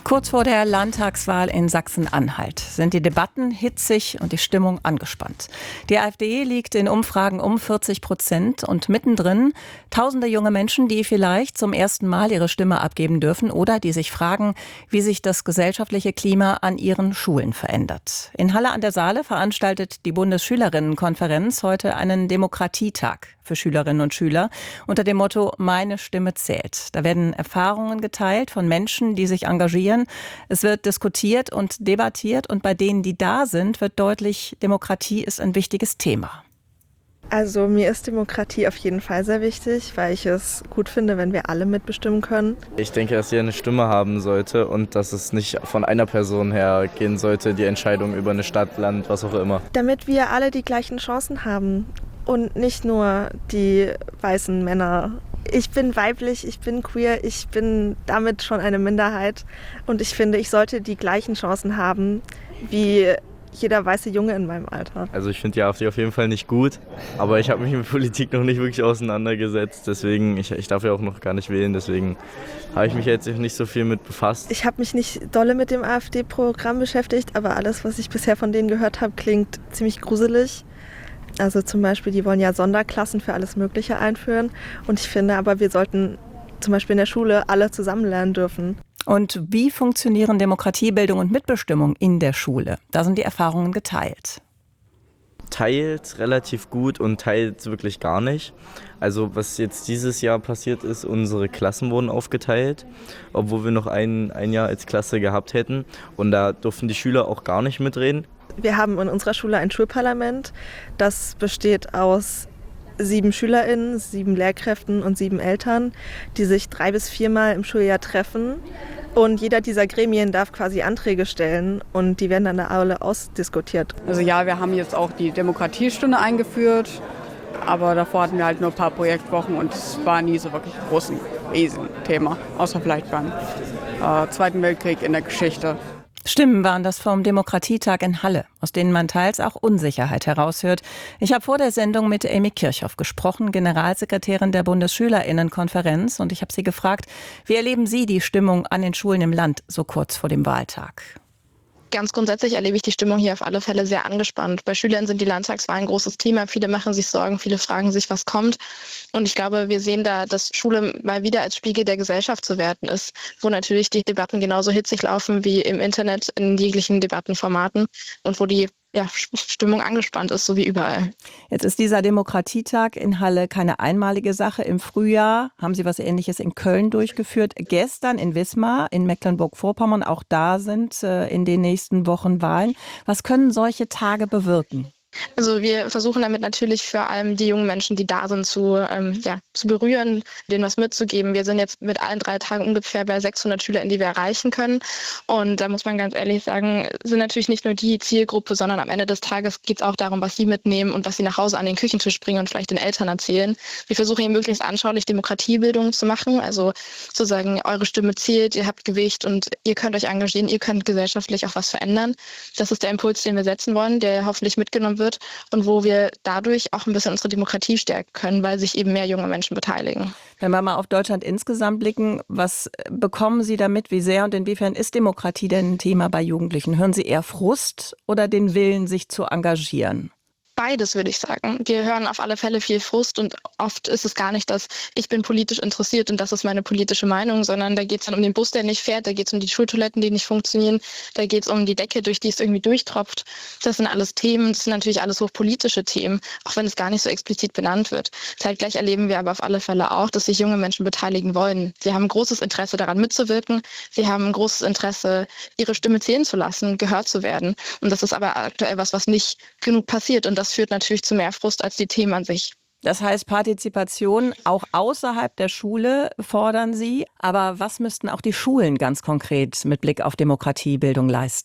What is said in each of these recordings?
Kurz vor der Landtagswahl in Sachsen-Anhalt sind die Debatten hitzig und die Stimmung angespannt. Die AfD liegt in Umfragen um 40% und mittendrin tausende junge Menschen, die vielleicht zum ersten Mal ihre Stimme abgeben dürfen oder die sich fragen, wie sich das gesellschaftliche Klima an ihren Schulen verändert. In Halle an der Saale veranstaltet die Bundesschülerinnenkonferenz heute einen Demokratietag für Schülerinnen und Schüler unter dem Motto „Meine Stimme zählt“. Da werden Erfahrungen geteilt von Menschen, die sich engagieren. Es wird diskutiert und debattiert und bei denen, die da sind, wird deutlich, Demokratie ist ein wichtiges Thema. Also mir ist Demokratie auf jeden Fall sehr wichtig, weil ich es gut finde, wenn wir alle mitbestimmen können. Ich denke, dass jeder eine Stimme haben sollte und dass es nicht von einer Person her gehen sollte, die Entscheidung über eine Stadt, Land, was auch immer. Damit wir alle die gleichen Chancen haben und nicht nur die weißen Männer. Ich bin weiblich, ich bin queer, ich bin damit schon eine Minderheit und ich finde, ich sollte die gleichen Chancen haben wie jeder weiße Junge in meinem Alter. Also ich finde die AfD auf jeden Fall nicht gut, aber ich habe mich mit Politik noch nicht wirklich auseinandergesetzt, deswegen, ich darf ja auch noch gar nicht wählen, deswegen habe ich mich jetzt nicht so viel mit befasst. Ich habe mich nicht dolle mit dem AfD-Programm beschäftigt, aber alles, was ich bisher von denen gehört habe, klingt ziemlich gruselig. Also zum Beispiel, die wollen ja Sonderklassen für alles Mögliche einführen und ich finde aber, wir sollten zum Beispiel in der Schule alle zusammen lernen dürfen. Und wie funktionieren Demokratiebildung und Mitbestimmung in der Schule? Da sind die Erfahrungen geteilt. Teilt relativ gut und teilt wirklich gar nicht. Also was jetzt dieses Jahr passiert ist, unsere Klassen wurden aufgeteilt, obwohl wir noch ein Jahr als Klasse gehabt hätten und da durften die Schüler auch gar nicht mitreden. Wir haben in unserer Schule ein Schulparlament, das besteht aus 7 SchülerInnen, 7 Lehrkräften und 7 Eltern, die sich 3 bis 4 Mal im Schuljahr treffen. Und jeder dieser Gremien darf quasi Anträge stellen und die werden dann alle ausdiskutiert. Also ja, wir haben jetzt auch die Demokratiestunde eingeführt, aber davor hatten wir halt nur ein paar Projektwochen und es war nie so wirklich ein großes Riesenthema, außer vielleicht beim Zweiten Weltkrieg in der Geschichte. Stimmen waren das vom Demokratietag in Halle, aus denen man teils auch Unsicherheit heraushört. Ich habe vor der Sendung mit Amy Kirchhoff gesprochen, Generalsekretärin der Bundesschülerinnenkonferenz, und ich habe sie gefragt, wie erleben Sie die Stimmung an den Schulen im Land so kurz vor dem Wahltag? Ganz grundsätzlich erlebe ich die Stimmung hier auf alle Fälle sehr angespannt. Bei Schülern sind die Landtagswahlen ein großes Thema. Viele machen sich Sorgen, viele fragen sich, was kommt. Und ich glaube, wir sehen da, dass Schule mal wieder als Spiegel der Gesellschaft zu werten ist, wo natürlich die Debatten genauso hitzig laufen wie im Internet in jeglichen Debattenformaten und wo die Stimmung angespannt ist, so wie überall. Jetzt ist dieser Demokratietag in Halle keine einmalige Sache. Im Frühjahr haben Sie was Ähnliches in Köln durchgeführt. Gestern in Wismar, in Mecklenburg-Vorpommern. Auch da sind in den nächsten Wochen Wahlen. Was können solche Tage bewirken? Also wir versuchen damit natürlich vor allem die jungen Menschen, die da sind, zu berühren, denen was mitzugeben. Wir sind jetzt mit allen 3 Tagen ungefähr bei 600 Schülern, die wir erreichen können. Und da muss man ganz ehrlich sagen, sind natürlich nicht nur die Zielgruppe, sondern am Ende des Tages geht es auch darum, was sie mitnehmen und was sie nach Hause an den Küchentisch bringen und vielleicht den Eltern erzählen. Wir versuchen hier möglichst anschaulich Demokratiebildung zu machen, also zu sagen, eure Stimme zählt, ihr habt Gewicht und ihr könnt euch engagieren, ihr könnt gesellschaftlich auch was verändern. Das ist der Impuls, den wir setzen wollen, der hoffentlich mitgenommen wird und wo wir dadurch auch ein bisschen unsere Demokratie stärken können, weil sich eben mehr junge Menschen beteiligen. Wenn wir mal auf Deutschland insgesamt blicken, was bekommen Sie damit, wie sehr und inwiefern ist Demokratie denn ein Thema bei Jugendlichen? Hören Sie eher Frust oder den Willen, sich zu engagieren? Beides, würde ich sagen. Wir hören auf alle Fälle viel Frust und oft ist es gar nicht, dass ich bin politisch interessiert und das ist meine politische Meinung, sondern da geht es dann um den Bus, der nicht fährt, da geht es um die Schultoiletten, die nicht funktionieren, da geht es um die Decke, durch die es irgendwie durchtropft. Das sind alles Themen, das sind natürlich alles hochpolitische Themen, auch wenn es gar nicht so explizit benannt wird. Zeitgleich erleben wir aber auf alle Fälle auch, dass sich junge Menschen beteiligen wollen. Sie haben ein großes Interesse daran mitzuwirken, sie haben ein großes Interesse, ihre Stimme zählen zu lassen, gehört zu werden. Und das ist aber aktuell was nicht genug passiert und das führt natürlich zu mehr Frust als die Themen an sich. Das heißt, Partizipation auch außerhalb der Schule fordern Sie. Aber was müssten auch die Schulen ganz konkret mit Blick auf Demokratiebildung leisten?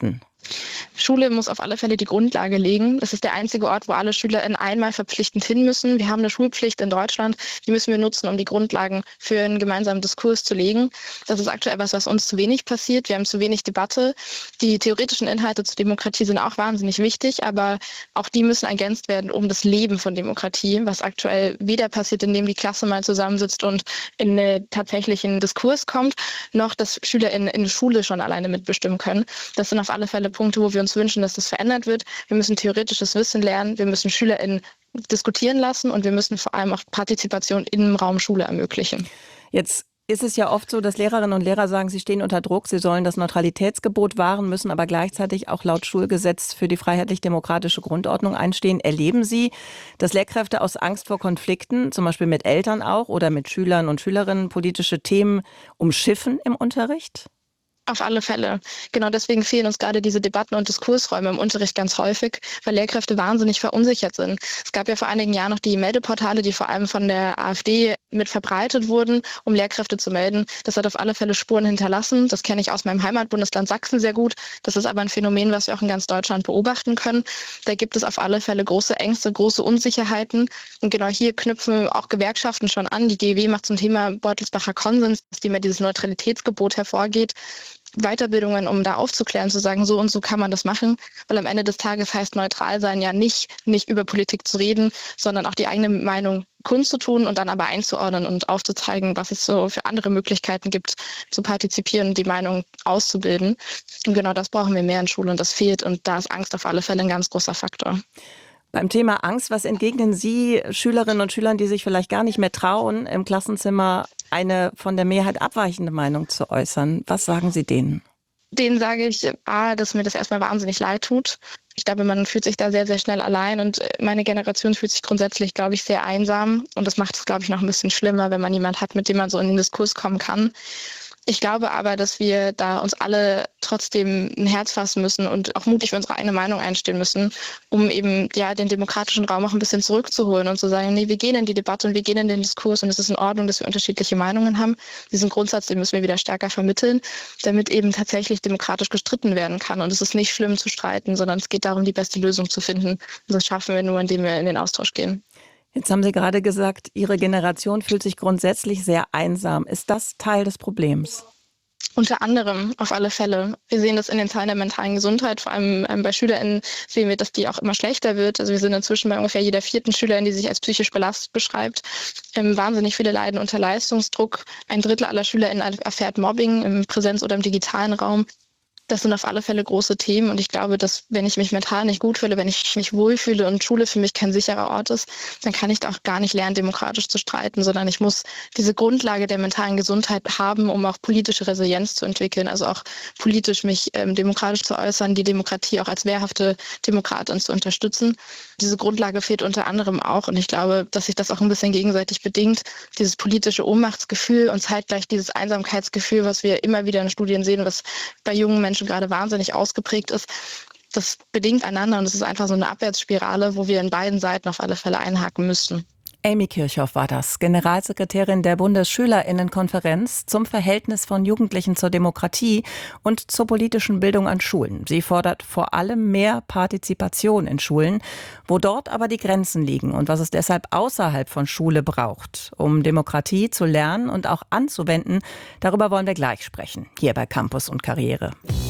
Schule muss auf alle Fälle die Grundlage legen. Es ist der einzige Ort, wo alle SchülerInnen einmal verpflichtend hin müssen. Wir haben eine Schulpflicht in Deutschland, die müssen wir nutzen, um die Grundlagen für einen gemeinsamen Diskurs zu legen. Das ist aktuell was uns zu wenig passiert. Wir haben zu wenig Debatte. Die theoretischen Inhalte zur Demokratie sind auch wahnsinnig wichtig, aber auch die müssen ergänzt werden um das Leben von Demokratie, was aktuell weder passiert, indem die Klasse mal zusammensitzt und in einen tatsächlichen Diskurs kommt, noch dass SchülerInnen in der Schule schon alleine mitbestimmen können. Das sind auf alle Fälle Punkte, wo wir uns wünschen, dass das verändert wird. Wir müssen theoretisches Wissen lernen, wir müssen SchülerInnen diskutieren lassen und wir müssen vor allem auch Partizipation im Raum Schule ermöglichen. Jetzt ist es ja oft so, dass Lehrerinnen und Lehrer sagen, sie stehen unter Druck, sie sollen das Neutralitätsgebot wahren, müssen aber gleichzeitig auch laut Schulgesetz für die freiheitlich-demokratische Grundordnung einstehen. Erleben Sie, dass Lehrkräfte aus Angst vor Konflikten, zum Beispiel mit Eltern auch oder mit Schülern und Schülerinnen, politische Themen umschiffen im Unterricht? Auf alle Fälle. Genau deswegen fehlen uns gerade diese Debatten- und Diskursräume im Unterricht ganz häufig, weil Lehrkräfte wahnsinnig verunsichert sind. Es gab ja vor einigen Jahren noch die Meldeportale, die vor allem von der AfD mit verbreitet wurden, um Lehrkräfte zu melden. Das hat auf alle Fälle Spuren hinterlassen. Das kenne ich aus meinem Heimatbundesland Sachsen sehr gut. Das ist aber ein Phänomen, was wir auch in ganz Deutschland beobachten können. Da gibt es auf alle Fälle große Ängste, große Unsicherheiten. Und genau hier knüpfen auch Gewerkschaften schon an. Die GEW macht zum Thema Beutelsbacher Konsens, aus dem ja dieses Neutralitätsgebot hervorgeht, Weiterbildungen, um da aufzuklären, zu sagen, so und so kann man das machen, weil am Ende des Tages heißt neutral sein ja nicht über Politik zu reden, sondern auch die eigene Meinung kundzutun und dann aber einzuordnen und aufzuzeigen, was es so für andere Möglichkeiten gibt, zu partizipieren und die Meinung auszubilden. Und genau das brauchen wir mehr in Schule und das fehlt und da ist Angst auf alle Fälle ein ganz großer Faktor. Beim Thema Angst, was entgegnen Sie Schülerinnen und Schülern, die sich vielleicht gar nicht mehr trauen, im Klassenzimmer eine von der Mehrheit abweichende Meinung zu äußern? Was sagen Sie denen? Denen sage ich, dass mir das erstmal wahnsinnig leid tut. Ich glaube, man fühlt sich da sehr, sehr schnell allein und meine Generation fühlt sich grundsätzlich, glaube ich, sehr einsam und das macht es, glaube ich, noch ein bisschen schlimmer, wenn man jemanden hat, mit dem man so in den Diskurs kommen kann. Ich glaube aber, dass wir da uns alle trotzdem ein Herz fassen müssen und auch mutig für unsere eigene Meinung einstehen müssen, um eben den demokratischen Raum auch ein bisschen zurückzuholen und zu sagen, nee, wir gehen in die Debatte und wir gehen in den Diskurs und es ist in Ordnung, dass wir unterschiedliche Meinungen haben. Diesen Grundsatz, den müssen wir wieder stärker vermitteln, damit eben tatsächlich demokratisch gestritten werden kann. Und es ist nicht schlimm zu streiten, sondern es geht darum, die beste Lösung zu finden. Und das schaffen wir nur, indem wir in den Austausch gehen. Jetzt haben Sie gerade gesagt, Ihre Generation fühlt sich grundsätzlich sehr einsam. Ist das Teil des Problems? Unter anderem, auf alle Fälle. Wir sehen das in den Zahlen der mentalen Gesundheit. Vor allem bei SchülerInnen sehen wir, dass die auch immer schlechter wird. Also wir sind inzwischen bei ungefähr jeder 4. Schülerin, die sich als psychisch belastet beschreibt. Wahnsinnig viele leiden unter Leistungsdruck. 1/3 aller SchülerInnen erfährt Mobbing im Präsenz- oder im digitalen Raum. Das sind auf alle Fälle große Themen und ich glaube, dass wenn ich mich mental nicht gut fühle, wenn ich mich nicht wohlfühle und Schule für mich kein sicherer Ort ist, dann kann ich da auch gar nicht lernen, demokratisch zu streiten, sondern ich muss diese Grundlage der mentalen Gesundheit haben, um auch politische Resilienz zu entwickeln, also auch politisch mich demokratisch zu äußern, die Demokratie auch als wehrhafte Demokratin zu unterstützen. Diese Grundlage fehlt unter anderem auch und ich glaube, dass sich das auch ein bisschen gegenseitig bedingt, dieses politische Ohnmachtsgefühl und zeitgleich dieses Einsamkeitsgefühl, was wir immer wieder in Studien sehen, was bei jungen Menschen gerade wahnsinnig ausgeprägt ist, das bedingt einander und es ist einfach so eine Abwärtsspirale, wo wir in beiden Seiten auf alle Fälle einhaken müssten. Amy Kirchhoff war das, Generalsekretärin der Bundesschülerinnenkonferenz zum Verhältnis von Jugendlichen zur Demokratie und zur politischen Bildung an Schulen. Sie fordert vor allem mehr Partizipation in Schulen, wo dort aber die Grenzen liegen und was es deshalb außerhalb von Schule braucht, um Demokratie zu lernen und auch anzuwenden. Darüber wollen wir gleich sprechen, hier bei Campus und Karriere.